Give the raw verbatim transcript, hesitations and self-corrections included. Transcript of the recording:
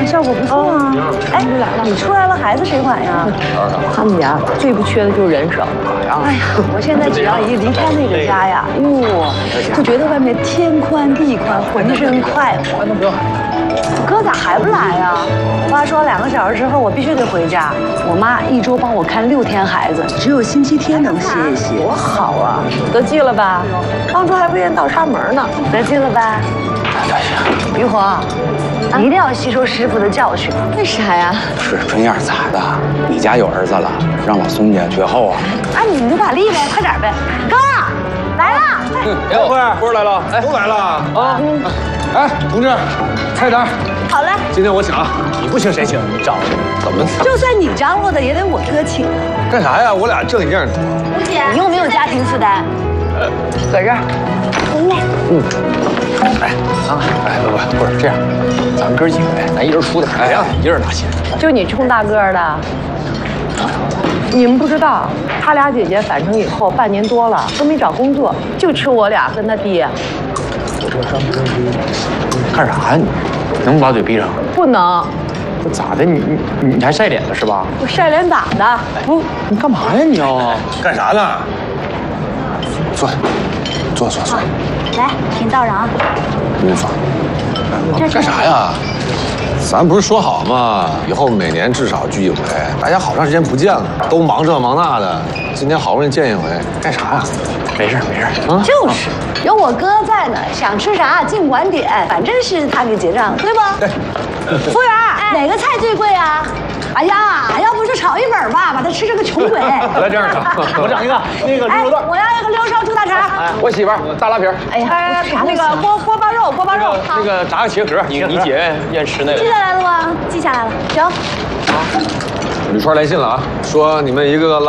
效果不错啊。哎，你出来了，孩子谁管呀？ 他们家最不缺的就是人手。 哎呀，我现在只要一离开那个家呀，哇，就觉得外面天宽地宽，浑身快活。 那不用。 哥咋还不来呀？妈说两个小时之后我必须得回家。我妈一周帮我看六天孩子，只有星期天能歇一歇。多好啊！ 都记了吧？当初还不愿意倒插门呢。 得记了吧？于红，你一定要吸收师傅的教训。 为啥呀？ 是春燕咋的？你家有儿子了，让老孙家绝后啊！ 哎，你们就把力呗，快点呗！哥，来了！ 哎，辉儿，辉儿来了，哎，都来了啊！哎，同志，菜单。 好嘞。 今天我请啊，你不请谁请？你找怎么？ 就算你张罗的，也得我哥请啊。 干啥呀？我俩挣一样多。 吴姐，你有没有家庭负担？ 呃， 搁这儿。 来。 嗯。哎，啊，哎，不不，不是这样，咱们哥几个呗，咱一人出点，哎呀，一人拿钱。 就你冲大个儿的。你们不知道，他俩姐姐返程以后半年多了都没找工作，就吃我俩跟他爹。 干啥呀你？能不把嘴闭上？ 不能。 这咋的？你你你还晒脸了是吧？ 我晒脸咋的？ 不，你干嘛呀你要？干啥呢？坐，坐坐坐。 来，请道长。 您坐。干啥呀？咱不是说好吗？以后每年至少聚一回。大家好长时间不见了，都忙这忙那的，今天好不容易见一回，干啥呀？没事没事啊。 就是，有我哥在呢，想吃啥尽管点，反正是他给结账，对不？对。服务员，哪个菜最贵啊？哎呀，要不是炒一本吧，把他吃成个穷鬼。 来这样的，我整一个那个猪肉段。 我要一个溜烧猪大肠。 哎，我媳妇儿大拉皮儿。 哎呀，那个锅锅包肉，锅包肉。 那个炸个茄盒，你你姐愿吃那个。 记下来了吗？记下来了。行。 吕川来信了啊，说你们一个个拉。